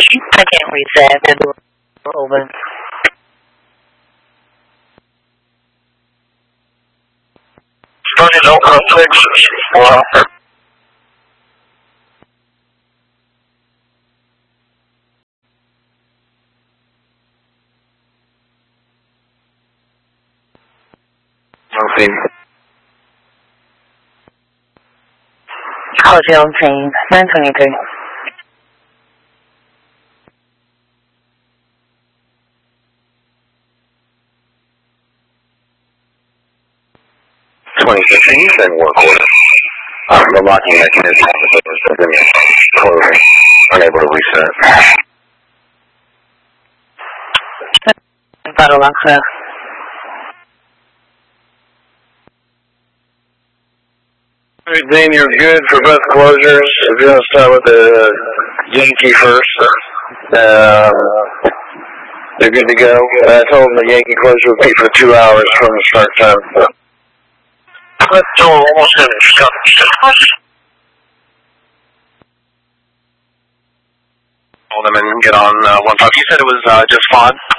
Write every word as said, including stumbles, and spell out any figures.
I can't reset. The door open. Starting to open up Texas. Wow. Nothing. Hotel team, nine twenty-three. twenty fifteen, then work order. Uh, the locking mechanism has been closing, unable to reset. Bottle lock, sir. Everything, you're good for both closures. We're going to start with the Yankee first. Uh, they're good to go. I told them the Yankee closure would be for two hours from the start time. That door almost got shut. Hold them and get on uh, one five. You said it was uh, just Fod?